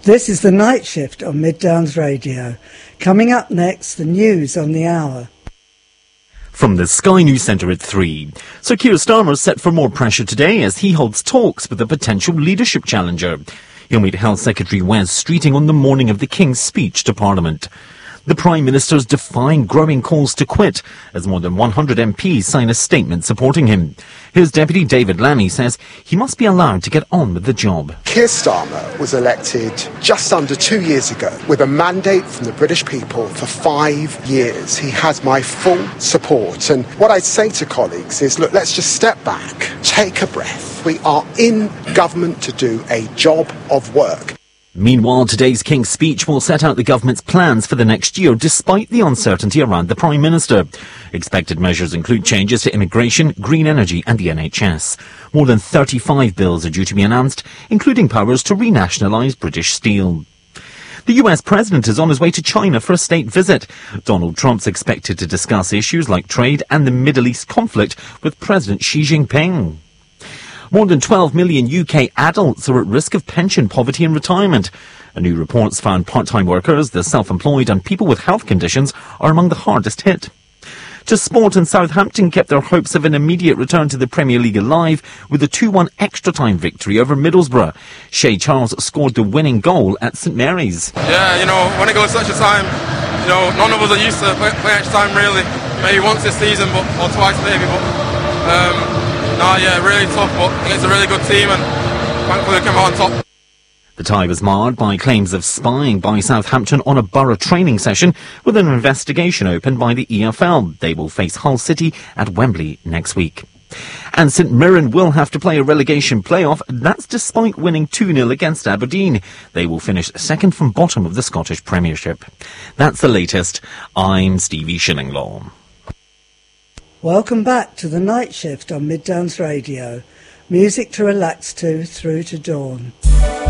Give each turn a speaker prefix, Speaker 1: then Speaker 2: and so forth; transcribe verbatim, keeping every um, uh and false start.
Speaker 1: This is the Night Shift on Mid Downs Radio. Coming up next, the news on the hour.
Speaker 2: From the Sky News Centre at three. Sir Keir Starmer is set for more pressure today as he holds talks with a potential leadership challenger. He'll meet Health Secretary Wes Streeting on the morning of the King's speech to Parliament. The Prime Minister's defying growing calls to quit as more than one hundred M Ps sign a statement supporting him. His deputy David Lammy says he must be allowed to get on with the job.
Speaker 3: Keir Starmer was elected just under two years ago with a mandate from the British people for five years. He has my full support. And what I'd say to colleagues is, look, let's just step back, take a breath. We are in government to do a job of work.
Speaker 2: Meanwhile, today's King's speech will set out the government's plans for the next year, despite the uncertainty around the Prime Minister. Expected measures include changes to immigration, green energy and the N H S. More than thirty-five bills are due to be announced, including powers to renationalise British Steel. The U S President is on his way to China for a state visit. Donald Trump's expected to discuss issues like trade and the Middle East conflict with President Xi Jinping. More than twelve million U K adults are at risk of pension poverty in retirement. A new report's found part-time workers, the self-employed and people with health conditions are among the hardest hit. To sport, and Southampton kept their hopes of an immediate return to the Premier League alive with a two one extra-time victory over Middlesbrough. Shea Charles scored the winning goal at St Mary's.
Speaker 4: Yeah, you know, when it goes such a time, you know, none of us are used to playing play extra time really. Maybe once this season, but or twice maybe, but... Um, No, yeah, really tough, but it's a really good team and thankfully we came out on top.
Speaker 2: The tie was marred by claims of spying by Southampton on a Borough training session with an investigation opened by the E F L. They will face Hull City at Wembley next week. And St Mirren will have to play a relegation playoff. That's despite winning two nil against Aberdeen. They will finish second from bottom of the Scottish Premiership. That's the latest. I'm Stevie Shillinglaw.
Speaker 1: Welcome back to the Night Shift on Mid Downs Radio. Music to relax to through to dawn.